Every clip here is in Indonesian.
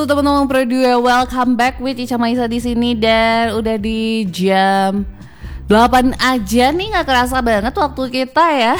Teman-teman berdua, welcome back with Ica Maisa di sini dan udah di jam 8 aja nih, nggak kerasa banget waktu kita ya.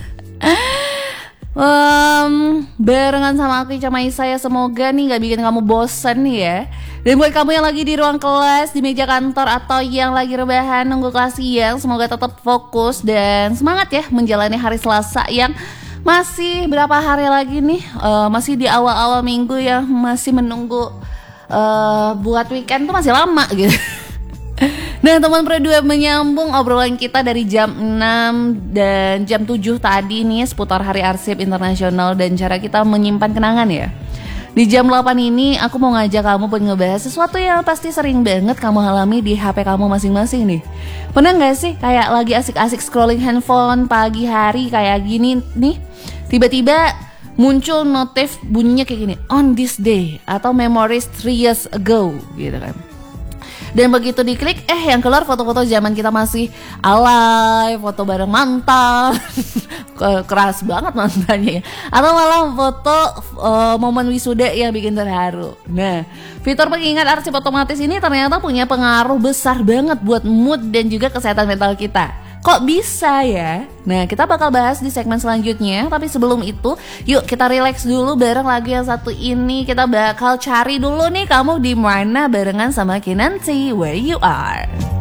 Barengan sama aku Ica Maisa ya, semoga nih nggak bikin kamu bosan nih ya. Dan buat kamu yang lagi di ruang kelas, di meja kantor atau yang lagi rebahan nunggu kelas siang, semoga tetap fokus dan semangat ya menjalani hari Selasa yang masih berapa hari lagi nih, masih di awal-awal minggu ya, masih menunggu buat weekend tuh masih lama gitu. Nah teman berdua, menyambung obrolan kita dari jam 6 dan jam 7 tadi nih seputar Hari Arsip Internasional dan cara kita menyimpan kenangan ya. Di jam 8 ini aku mau ngajak kamu buat ngebahas sesuatu yang pasti sering banget kamu alami di HP kamu masing-masing nih. Pernah gak sih kayak lagi asik-asik scrolling handphone pagi hari kayak gini nih, tiba-tiba muncul notif bunyinya kayak gini, on this day atau memories 3 years ago gitu kan. Dan begitu diklik, yang keluar foto-foto zaman kita masih alay, foto bareng mantan, keras banget mantannya ya. Atau malah foto momen wisuda yang bikin terharu. Nah, fitur pengingat arsip otomatis ini ternyata punya pengaruh besar banget buat mood dan juga kesehatan mental kita. Kok bisa ya? Nah, kita bakal bahas di segmen selanjutnya. Tapi sebelum itu, yuk kita relax dulu bareng lagu yang satu ini. Kita bakal cari dulu nih kamu di mana barengan sama Kinanti, Where You Are.